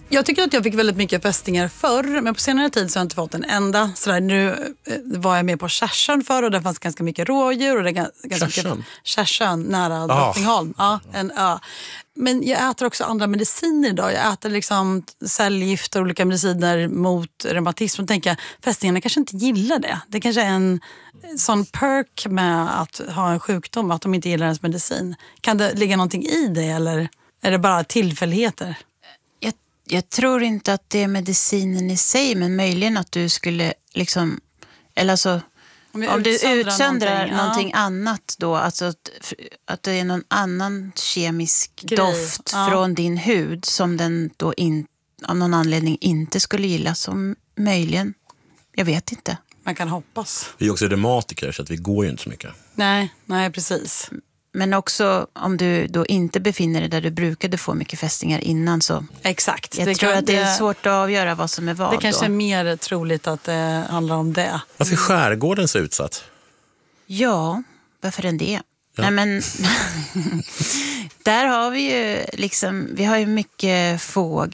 Jag tycker att jag fick väldigt mycket fästingar förr, men på senare tid så har jag inte fått en enda. Sådär, nu var jag med på Kärsön förr och där fanns ganska mycket rådjur. Och det ganska mycket Kärsön, nära Drottningholm. Ja, en ö. Men jag äter också andra mediciner idag. Jag äter liksom cellgift och olika mediciner mot reumatism. Och tänker, fästingarna kanske inte gillar det. Det kanske är en sån perk med att ha en sjukdom, att de inte gillar ens medicin. Kan det ligga någonting i det eller är det bara tillfälligheter? Jag tror inte att det är medicinen i sig, men möjligen att du skulle liksom, eller alltså, om du utsöndrar någonting annat då, alltså att det är någon annan kemisk doft från din hud som den då av någon anledning inte skulle gilla, som möjligen, jag vet inte. Man kan hoppas. Vi är också reumatiker så att vi går ju inte så mycket. Nej, precis. Men också om du då inte befinner dig där du brukade få mycket fästingar innan så... Exakt. Jag tror att det är svårt att avgöra vad som är vad. Det kanske är mer troligt att det handlar om det. Varför är skärgården så utsatt? Ja, varför är det? Ja. Nej men, där har vi ju liksom, vi har ju mycket